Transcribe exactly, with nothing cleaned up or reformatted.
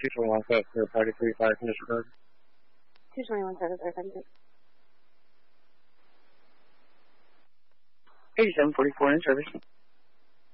two twenty-one South, uh, party three five, finish road. two twenty-one South, thirty-five. eighty-seven forty-four in service.